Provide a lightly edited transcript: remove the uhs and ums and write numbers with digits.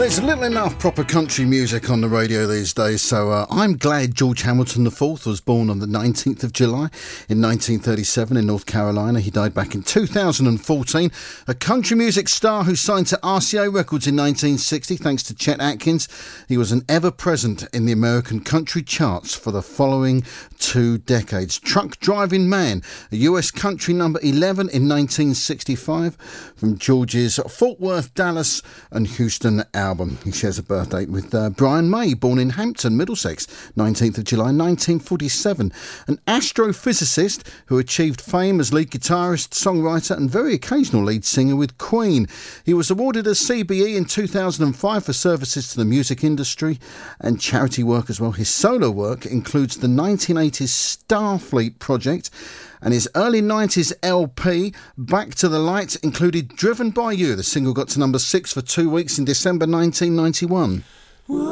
There's little enough proper country music on the radio these days, so I'm glad George Hamilton IV was born on the 19th of July in 1937 in North Carolina. He died back in 2014. A country music star who signed to RCA Records in 1960 thanks to Chet Atkins. He was an ever-present in the American country charts for the following 2 decades. Truck Driving Man, a US country number 11 in 1965 from George's Fort Worth, Dallas and Houston album. He shares a birth date with Brian May, born in Hampton, Middlesex, 19th of July 1947. An astrophysicist who achieved fame as lead guitarist, songwriter and very occasional lead singer with Queen. He was awarded a CBE in 2005 for services to the music industry and charity work as well. His solo work includes the 1980s Starfleet project, and his early 90s LP, Back to the Light, included Driven by You. The single got to number 6 for 2 weeks in December 1991.